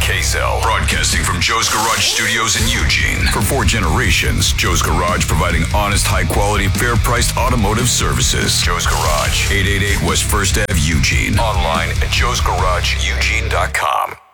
KSL, broadcasting from Joe's Garage Studios in Eugene. For 4 generations, Joe's Garage providing honest, high-quality, fair-priced automotive services. Joe's Garage, 888 West 1st Ave, Eugene. Online at joesgarageeugene.com.